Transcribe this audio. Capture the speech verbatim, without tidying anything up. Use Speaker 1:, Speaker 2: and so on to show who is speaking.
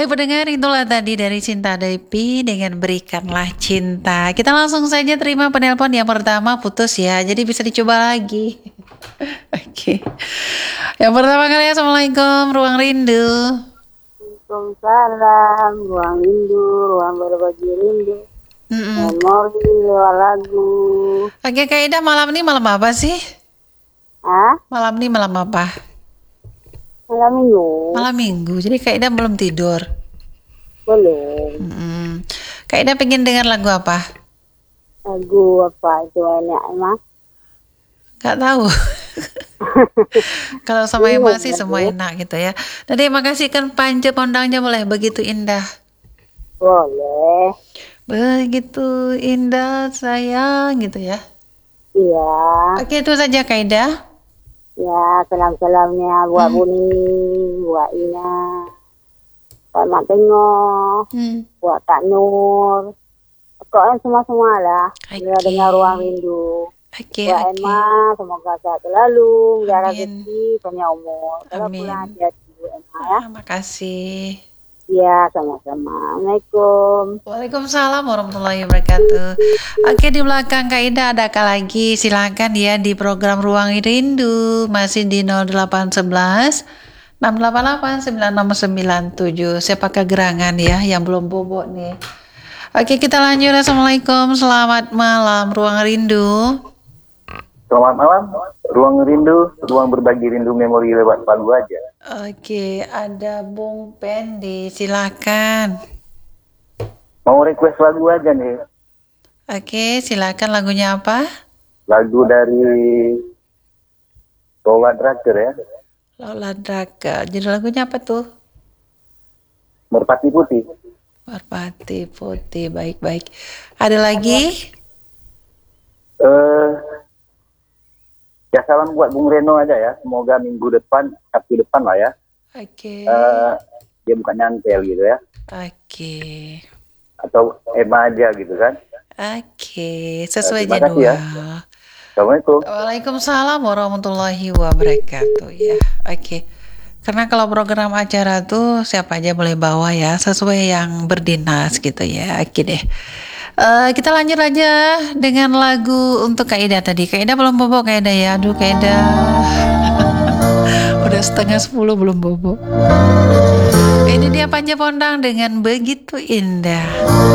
Speaker 1: Baik pendengar, itulah tadi dari Cinta Depi dengan Berikanlah Cinta. Kita langsung saja terima penelpon yang pertama, putus ya, jadi bisa dicoba lagi. Oke. Yang pertama kali, Assalamualaikum, Ruang Rindu.
Speaker 2: Waalaikumsalam, ruang rindu, ruang berbagi rindu.
Speaker 1: Mm-mm.
Speaker 2: Memori lewat lagu.
Speaker 1: Oke, Kak Ida, malam ini malam apa sih?
Speaker 2: Ah,
Speaker 1: Malam ini malam apa?
Speaker 2: malam minggu.
Speaker 1: Malam minggu, jadi Kak Ida belum tidur.
Speaker 2: Boleh.
Speaker 1: Mm-mm. Kak Ida pengen dengar lagu apa?
Speaker 2: Lagu apa itu enak emang?
Speaker 1: Gak tahu. Kalau sama
Speaker 2: Iya,
Speaker 1: Emma sih
Speaker 2: lagu.
Speaker 1: semua enak gitu ya. Tadi makasih kan panja pondangnya boleh begitu indah.
Speaker 2: Boleh.
Speaker 1: Begitu indah sayang gitu ya.
Speaker 2: Iya.
Speaker 1: Oke, itu saja Kak Ida.
Speaker 2: Ya, salam-salamnya buat
Speaker 1: Hmm.
Speaker 2: Buni, buat Ina, buat Mak Tengok,
Speaker 1: Hmm.
Speaker 2: buat Kak Nur. Pokoknya semua-semua lah.
Speaker 1: Oke.
Speaker 2: Dia dengar ruang rindu.
Speaker 1: Oke,
Speaker 2: Buat
Speaker 1: oke.
Speaker 2: Emma, semoga sehat selalu, jaga
Speaker 1: Amin.
Speaker 2: rezeki, panjang umur. Kalau
Speaker 1: Amin.
Speaker 2: pulang hati-hati Bu Emma ya.
Speaker 1: Ah, makasih.
Speaker 2: Iya, sama-sama. Assalamualaikum.
Speaker 1: Waalaikumsalam warahmatullahi wabarakatuh. Oke, di belakang Kak Ida ada Kak lagi. Silakan ya di program Ruang Rindu. Masih di nol delapan satu satu enam delapan delapan sembilan enam sembilan tujuh. Siapa kegerangan ya yang belum bobok nih. Oke, kita lanjut. Assalamualaikum, selamat malam Ruang Rindu.
Speaker 3: Selamat malam, ruang rindu, ruang berbagi rindu memori lewat lagu aja.
Speaker 1: Oke, ada Bung Pendi, silakan.
Speaker 3: Mau request lagu aja nih,
Speaker 1: Oke, silakan lagunya apa?
Speaker 3: lagu dari Lola Draker ya,
Speaker 1: Lola Draka. Judul lagunya apa tuh?
Speaker 3: Merpati Putih.
Speaker 1: Merpati Putih, baik-baik. Ada lagi?
Speaker 3: Eh, ya salam buat Bung Reno aja ya, semoga minggu depan, Sabtu depan lah ya,
Speaker 1: Oke.
Speaker 3: eh, dia bukan nyantel gitu ya,
Speaker 1: Oke.
Speaker 3: atau Emma aja gitu kan.
Speaker 1: Oke, sesuai
Speaker 3: terima kasih ya.
Speaker 1: jadwal.
Speaker 3: Assalamualaikum.
Speaker 1: Waalaikumsalam warahmatullahi wabarakatuh ya. Oke. Karena kalau program acara tuh siapa aja boleh bawa ya, sesuai yang berdinas gitu ya. Oke deh. Eh, kita lanjut aja dengan lagu untuk Kak Ida tadi. Kak Ida belum bobo Kak Ida ya. Aduh Kak Ida. Udah setengah sepuluh belum bobo. Ini dia Panja Pondang dengan Begitu Indah.